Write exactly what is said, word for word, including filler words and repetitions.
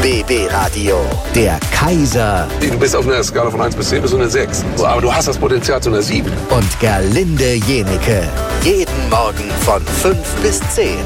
B B-Radio, der Kaiser Du bist auf einer Skala von eins bis zehn bis eine sechs. Aber du hast das Potenzial zu einer sieben. und Gerlinde Jenike. Jeden Morgen von fünf bis zehn.